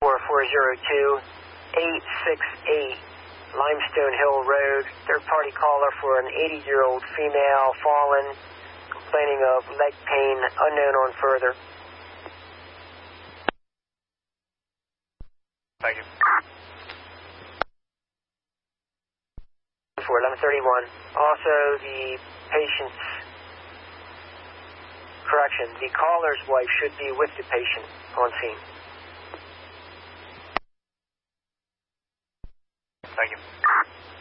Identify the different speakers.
Speaker 1: 868 Limestone Hill Road. Third-party caller for an 80-year-old female fallen, complaining of leg pain, unknown on further.
Speaker 2: Thank you.
Speaker 1: For 1131. Also, the patient's correction. The caller's wife should be with the patient on scene.